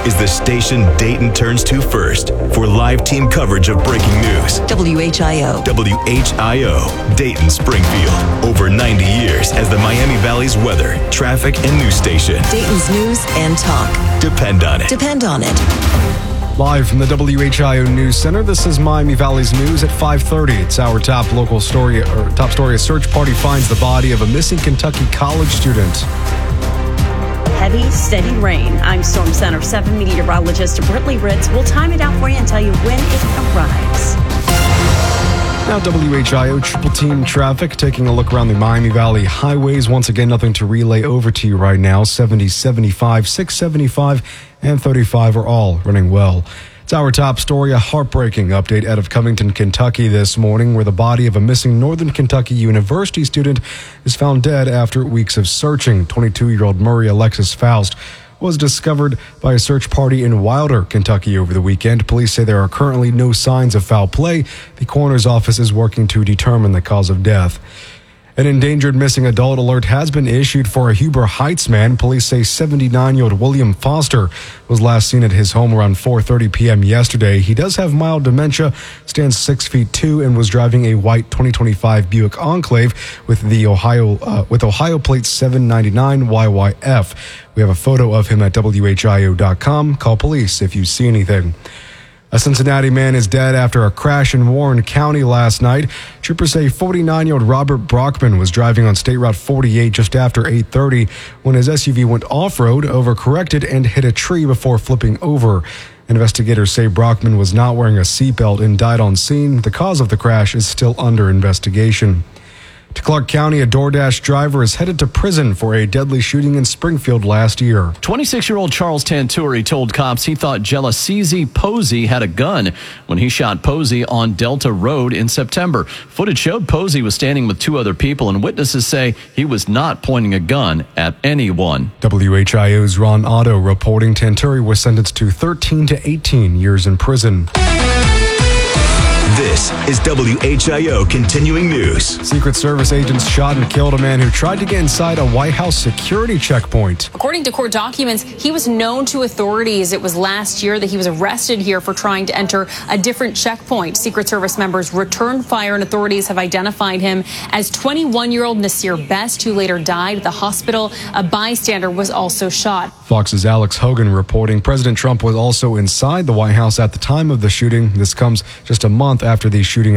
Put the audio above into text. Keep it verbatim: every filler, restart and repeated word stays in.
is the station Dayton turns to first for live team coverage of breaking news. W H I O. W H I O, Dayton Springfield. Over ninety years as the Miami Valley's weather, traffic, and news station. Dayton's news and talk. Depend on it. Depend on it. Live from the W H I O News Center, this is Miami Valley's news at five thirty. It's our top local story, or top story. A search party finds the body of a missing Kentucky college student. Heavy, steady rain. I'm Storm Center seven meteorologist Britley Ritz. We'll time it out for you and tell you when it arrives. Now W H I O triple team traffic, taking a look around the Miami Valley highways. Once again, nothing to relay over to you right now. seventy, seventy-five, six seventy-five, and thirty-five are all running well. It's our top story, a heartbreaking update out of Covington, Kentucky this morning, where the body of a missing Northern Kentucky University student is found dead after weeks of searching. twenty-two-year-old Murray Alexis Faust was discovered by a search party in Wilder, Kentucky over the weekend. Police say there are currently no signs of foul play. The coroner's office is working to determine the cause of death. An endangered missing adult alert has been issued for a Huber Heights man. Police say seventy-nine-year-old William Foster was last seen at his home around four thirty p.m. yesterday. He does have mild dementia, stands six feet two, and was driving a white twenty twenty-five Buick Enclave with the Ohio uh, with Ohio plate seven ninety-nine Y Y F. We have a photo of him at W H I O dot com. Call police if you see anything. A Cincinnati man is dead after a crash in Warren County last night. Troopers say forty-nine-year-old Robert Brockman was driving on State Route forty-eight just after eight thirty when his S U V went off-road, overcorrected, and hit a tree before flipping over. Investigators say Brockman was not wearing a seatbelt and died on scene. The cause of the crash is still under investigation. To Clark County, a DoorDash driver is headed to prison for a deadly shooting in Springfield last year. twenty-six-year-old Charles Tanturi told cops he thought Jelasese Posey had a gun when he shot Posey on Delta Road in September. Footage showed Posey was standing with two other people, and witnesses say he was not pointing a gun at anyone. W H I O's Ron Otto reporting Tanturi was sentenced to thirteen to eighteen years in prison. This is W H I O Continuing News. Secret Service agents shot and killed a man who tried to get inside a White House security checkpoint. According to court documents, he was known to authorities. It was last year that he was arrested here for trying to enter a different checkpoint. Secret Service members returned fire, and authorities have identified him as twenty-one-year-old Nasir Best, who later died at the hospital. A bystander was also shot. Fox's Alex Hogan reporting President Trump was also inside the White House at the time of the shooting. This comes just a month after the shooting